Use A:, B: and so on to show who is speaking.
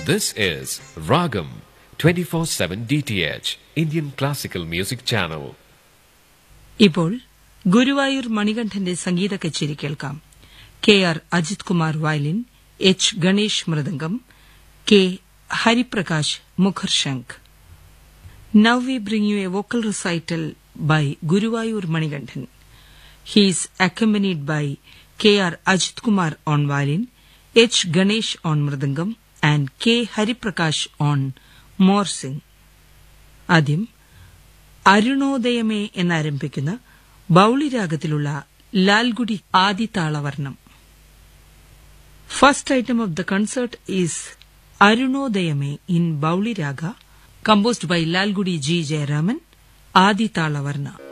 A: This is Ragam 24/7 DTH Indian Classical Music Channel.
B: ഇപ്പോൾ ഗുരുവായൂർ മണികണ്ഠന്റെ സംഗീത കച്ചേരി കേൾക്കാം. K R. Ajith Kumar violin, H. Ganesh mridangam, K. Hariprakash മുഖർശംഖ്. Now we bring you a vocal recital by Guruvayur Manikandan. He is accompanied by K.R. Ajit Kumar on violin, H. Ganesh on mridangam, and K. Hariprakash on morsing. ആദ്യം അരുണോദയമേ എന്നാരംഭിക്കുന്ന ബൗളി രാഗത്തിലുള്ള Lalgudi ആദിതാളവർണം. First item of the concert is Arunodayame in Bauli Raga, composed by Lalgudi G. Jayaraman, Adi Talavarna.